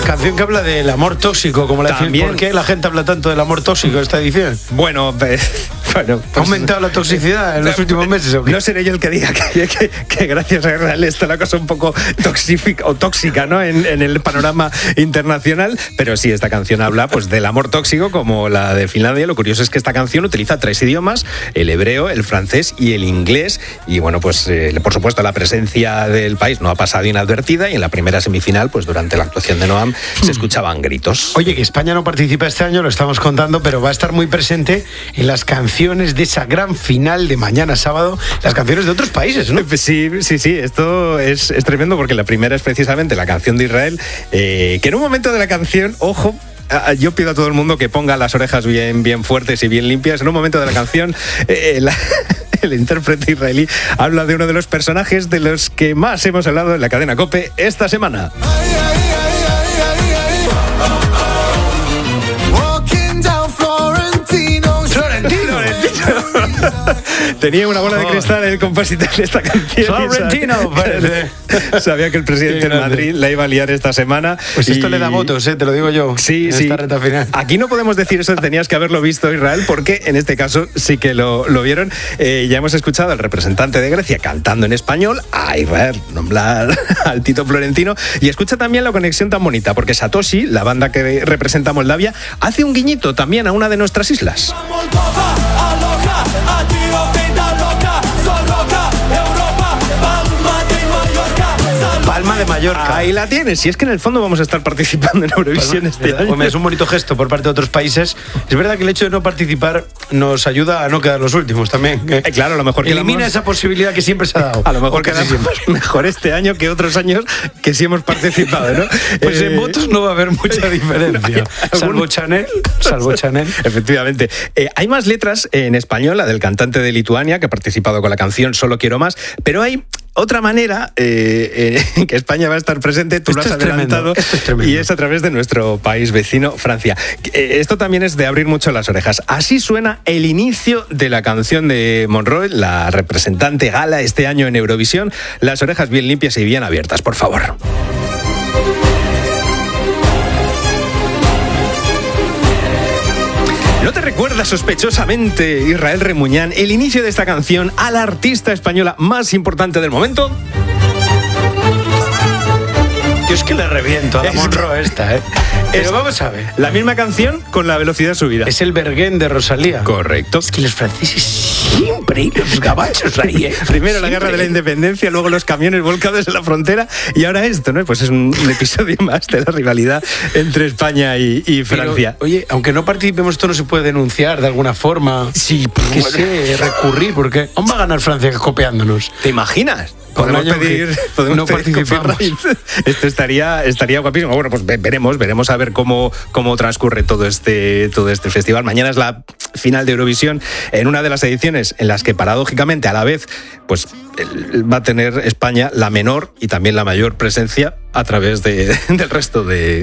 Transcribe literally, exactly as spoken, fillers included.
Canción que habla del amor tóxico, como la También. ¿Por qué la gente habla tanto del amor tóxico esta edición? Bueno, pues, bueno pues, ¿Ha aumentado la toxicidad en los últimos meses o qué? No seré yo el que diga que, que, que gracias a Israel está la cosa un poco toxific, o tóxica, ¿no? En, en el panorama internacional, pero sí, esta canción habla pues del amor tóxico como la de Finlandia. Lo curioso es que esta canción utiliza tres idiomas: el hebreo, el francés y el inglés. Y bueno, pues eh, por supuesto la presencia del país no ha pasado inadvertida, y en la primera semifinal, pues durante la actuación de Noam, se escuchaban gritos. Oye, que España no participa este año, lo estamos contando, pero va a estar muy presente en las canciones de esa gran final de mañana sábado, las canciones de otros países, ¿no? Sí, sí, sí, esto es, es tremendo, porque la primera es precisamente la canción de Israel, eh, que en un momento de la canción, ojo, yo pido a todo el mundo que ponga las orejas bien, bien fuertes y bien limpias. En un momento de la canción, eh, la, el intérprete israelí habla de uno de los personajes de los que más hemos hablado en la cadena COPE esta semana. Tenía una bola de cristal el compositor de esta canción. Florentino, parece. Sabía que el presidente de Madrid la iba a liar esta semana. Pues esto y... le da votos, ¿eh? Te lo digo yo. Sí, en sí. Esta reta final. Aquí no podemos decir eso, tenías que haberlo visto, Israel, porque en este caso sí que lo, lo vieron. Eh, ya hemos escuchado al representante de Grecia cantando en español, a Israel nombrar al Tito Florentino, y escucha también la conexión tan bonita, porque Satoshi, la banda que representa a Moldavia, hace un guiñito también a una de nuestras islas. Palma de Mallorca. Ahí la tienes. Si es que en el fondo vamos a estar participando en Eurovisión Palma, este año. Hombre, es un bonito gesto por parte de otros países. Es verdad que el hecho de no participar nos ayuda a no quedar los últimos también. Eh, claro, a lo mejor elimina quedamos... esa posibilidad que siempre se ha dado. A lo mejor casi quedamos mejor este año que otros años que sí hemos participado, ¿no? Pues eh... en votos no va a haber mucha diferencia. No, salvo Chanel, salvo Chanel. Efectivamente. Eh, hay más letras en español, la del cantante de Lituania, que ha participado con la canción Solo quiero más, pero hay otra manera eh, eh, que España va a estar presente, tú esto lo has es adelantado, esto es tremendo. Y es a través de nuestro país vecino, Francia. Eh, esto también es de abrir mucho las orejas. Así suena el inicio de la canción de Monroe, la representante gala este año en Eurovisión. Las orejas bien limpias y bien abiertas, por favor. ¿No te recuerda sospechosamente, Israel Remuñán, el inicio de esta canción a la artista española más importante del momento? Yo es que le reviento a la Monroe esta, ¿eh? Pero vamos a ver. La misma canción con la velocidad subida. Es el Bergen de Rosalía. Correcto. Es que los franceses siempre, y los gabachos ahí, ¿eh? Primero la Siempre. guerra de la independencia, luego los camiones volcados en la frontera, y ahora esto, ¿no? Pues es un, un episodio más de la rivalidad entre España y, y Francia. Pero, oye, aunque no participemos, esto no se puede denunciar de alguna forma. Sí, que sé, recurrir, porque ¿cómo va a ganar Francia copiándonos? ¿Te imaginas? Podemos Podemos pedir, que podemos no pedir participamos. copyright. Esto estaría, estaría guapísimo. Bueno, pues veremos, veremos a ver cómo, cómo transcurre todo este, todo este festival. Mañana es la final de Eurovisión, en una de las ediciones en las que paradójicamente a la vez pues va a tener España la menor y también la mayor presencia a través de, del resto de